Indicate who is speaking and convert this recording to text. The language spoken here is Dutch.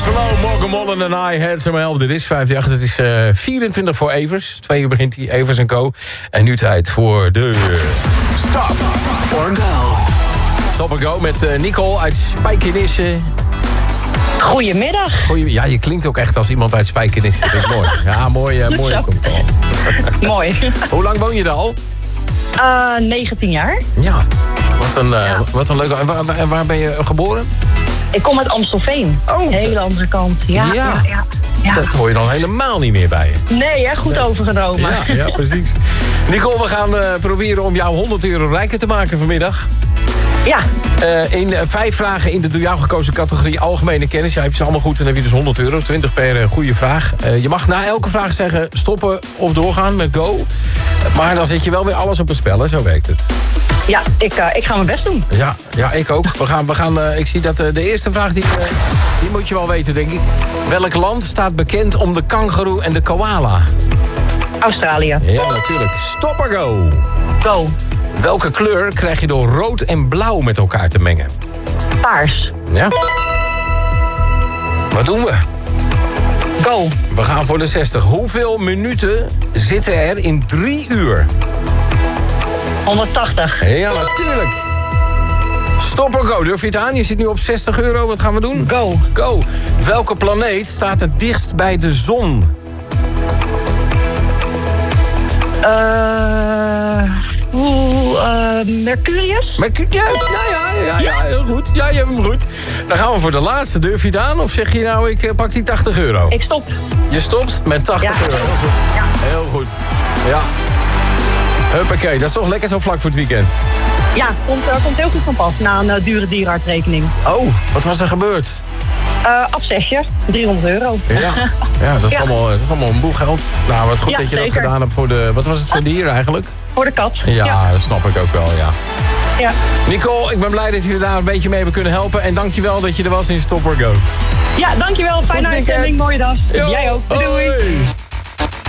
Speaker 1: Below, Morgan Wallen en I Had Some Help. Dit is 538, het is 24 voor Evers. 2 uur begint hij, Evers & Co. En nu tijd voor de... Stop or Go. Stop or Go met Nicole uit Spijkenisse.
Speaker 2: Goedemiddag.
Speaker 1: Ja, je klinkt ook echt als iemand uit Spijkenisse. Dat vind ik mooi. Ja, mooi komt al.
Speaker 2: Mooi.
Speaker 1: Hoe lang woon je er al?
Speaker 2: 19 jaar.
Speaker 1: Ja, wat een leuke... En waar ben je geboren?
Speaker 2: Ik kom uit Amstelveen.
Speaker 1: Oh.
Speaker 2: De hele andere kant. Ja.
Speaker 1: Dat hoor je dan helemaal niet meer bij je.
Speaker 2: Nee, hè? Goed overgenomen.
Speaker 1: Ja, precies. Nicole, we gaan proberen om jou €100 rijker te maken vanmiddag.
Speaker 2: Ja.
Speaker 1: In 5 vragen in de door jou gekozen categorie algemene kennis. Jij hebt ze allemaal goed en dan heb je dus €100. 20 per goede vraag. Je mag na elke vraag zeggen stoppen of doorgaan met go. Maar dan zet je wel weer alles op het spel, hè? Zo werkt het.
Speaker 2: Ja, ik ga mijn best doen.
Speaker 1: Ja, ik ook. We gaan, ik zie dat de eerste vraag, die moet je wel weten, denk ik. Welk land staat bekend om de kangoeroe en de koala?
Speaker 2: Australië.
Speaker 1: Ja, natuurlijk. Stop or go.
Speaker 2: Go.
Speaker 1: Welke kleur krijg je door rood en blauw met elkaar te mengen?
Speaker 2: Paars.
Speaker 1: Ja. Wat doen we?
Speaker 2: Go.
Speaker 1: We gaan voor de 60. Hoeveel minuten zitten er in 3 uur?
Speaker 2: 180.
Speaker 1: Ja, natuurlijk. Stop or go. Durf je het aan? Je zit nu op €60. Wat gaan we doen?
Speaker 2: Go.
Speaker 1: Go. Welke planeet staat het dichtst bij de zon?
Speaker 2: Mercurius?
Speaker 1: Mercurius? Ja, heel goed. Ja, je hebt hem goed. Dan gaan we voor de laatste. Durf je het aan? Of zeg je nou, ik pak die €80?
Speaker 2: Ik stop.
Speaker 1: Je stopt met €80.
Speaker 2: Ja.
Speaker 1: Heel goed. Ja. Huppakee, dat is toch lekker zo vlak voor het weekend.
Speaker 2: Ja, komt heel goed van pas na een dure dierenartsrekening.
Speaker 1: Oh, wat was er gebeurd?
Speaker 2: Afzegje, €300.
Speaker 1: Ja, dat is allemaal een boel geld. Nou, wat goed dat je
Speaker 2: zeker.
Speaker 1: dat gedaan hebt voor de... Wat was het voor dier eigenlijk?
Speaker 2: Voor de kat.
Speaker 1: Ja, dat snap ik ook wel,
Speaker 2: Ja.
Speaker 1: Nicole, ik ben blij dat jullie daar een beetje mee hebben kunnen helpen. En dankjewel dat je er was in Stop or Go.
Speaker 2: Ja, dankjewel. Fijne uitzending. Mooie dag.
Speaker 1: Yo,
Speaker 2: Jij ook. Doei.
Speaker 1: Hoi.